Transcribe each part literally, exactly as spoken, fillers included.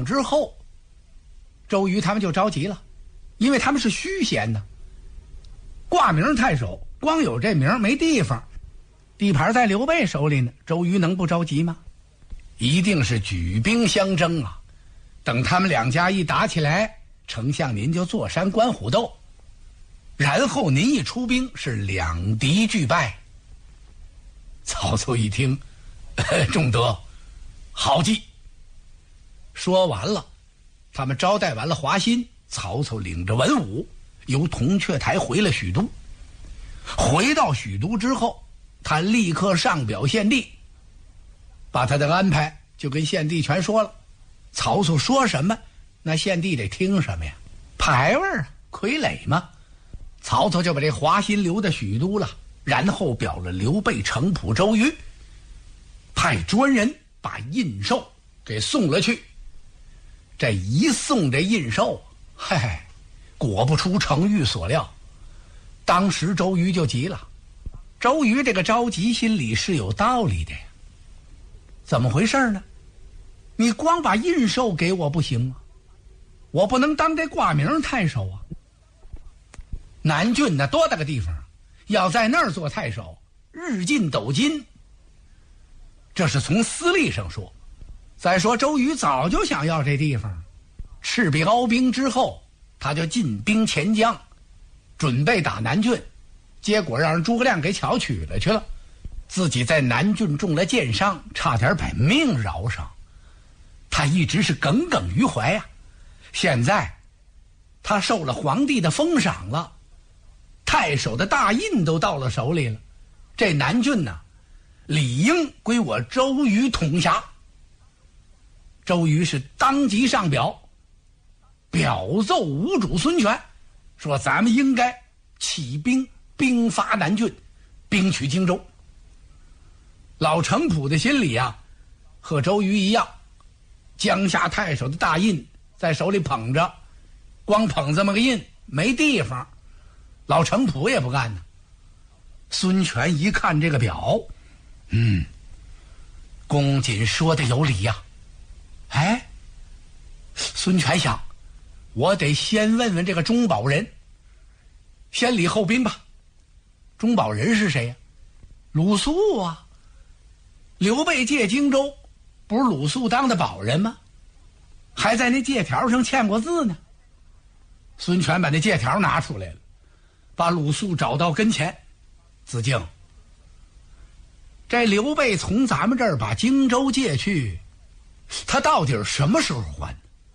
之后，周瑜他们就着急了，因为他们是虚衔的，挂名太守，光有这名没地方，地盘在刘备手里呢，周瑜能不着急吗？一定是举兵相争啊！等他们两家一打起来，丞相您就坐山观虎斗，然后您一出兵是两敌俱败。曹操一听，仲德，好计。说完了，他们招待完了华歆，曹操领着文武由铜雀台回了许都。回到许都之后，他立刻上表献帝，把他的安排就跟献帝全说了。曹操说什么，那献帝得听什么呀？牌位啊，傀儡嘛。曹操就把这华歆留在许都了，然后表了刘备、程普、周瑜，派专人把印绶给送了去。这一送这印绶，嗨，果不出程昱所料，当时周瑜就急了。周瑜这个着急心里是有道理的呀。怎么回事呢？你光把印绶给我不行吗？我不能当这挂名太守啊。南郡那多大个地方，要在那儿做太守，日进斗金。这是从私利上说。再说周瑜早就想要这地方，赤壁鏖兵之后，他就进兵潜江，准备打南郡，结果让人诸葛亮给巧取了去了，自己在南郡中了箭伤，差点把命饶上。他一直是耿耿于怀啊。现在他受了皇帝的封赏了，太守的大印都到了手里了，这南郡呢，理应归我周瑜统辖。周瑜是当即上表，表奏吴主孙权，说咱们应该起兵兵伐南郡，兵取荆州。老程普的心里啊，和周瑜一样，江夏太守的大印在手里捧着，光捧这么个印没地方，老程普也不干呢。孙权一看这个表，嗯，公瑾说的有理呀、啊。哎，孙权想，我得先问问这个钟宝仁，先礼后兵吧。钟宝仁是谁呀、啊？鲁肃啊。刘备借荆州，不是鲁肃当的保人吗？还在那借条上签过字呢。孙权把那借条拿出来了，把鲁肃找到跟前。子敬，这刘备从咱们这儿把荆州借去，他到底什么时候还？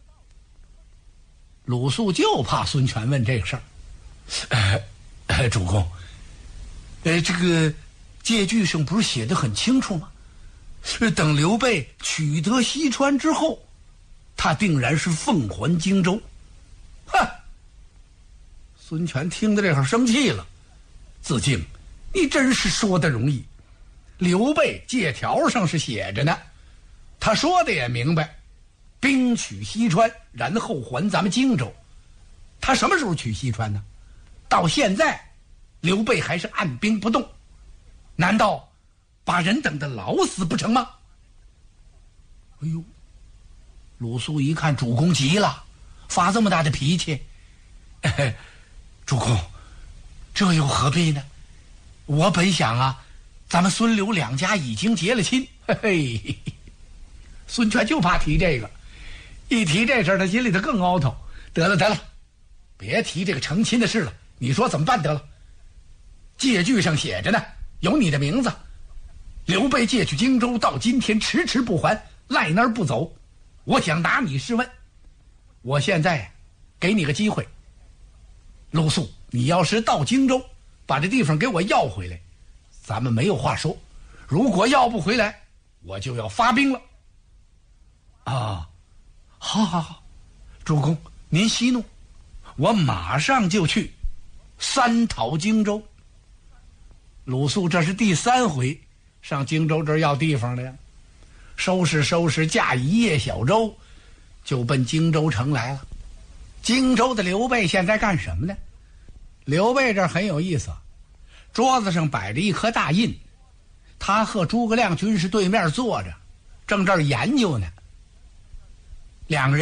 鲁肃就怕孙权问这个事儿。呃呃，主公，呃，这个借据上不是写得很清楚吗？等刘备取得西川之后，他定然是奉还荆州。哼！孙权听到这会儿生气了。子敬，你真是说的容易。刘备借条上是写着呢，他说的也明白，兵取西川，然后还咱们荆州。他什么时候取西川呢？到现在刘备还是按兵不动，难道把人等得老死不成吗？哎呦，鲁肃一看主公急了，发这么大的脾气。哎，主公，这又何必呢？我本想啊，咱们孙刘两家已经结了亲。嘿嘿，孙权就怕提这个，一提这事儿他心里头更凹头。得了得了，别提这个成亲的事了，你说怎么办得了？借据上写着呢，有你的名字。刘备借去荆州，到今天迟迟不还，赖那儿不走，我想拿你试问。我现在给你个机会，鲁肃，你要是到荆州把这地方给我要回来，咱们没有话说。如果要不回来，我就要发兵了。啊，好好好，主公您息怒，我马上就去三讨荆州。鲁肃这是第三回上荆州这儿要地方了呀，收拾收拾，驾一叶小舟，就奔荆州城来了。荆州的刘备现在干什么呢？刘备这儿很有意思，桌子上摆着一颗大印，他和诸葛亮军士对面坐着，正这儿研究呢。两个人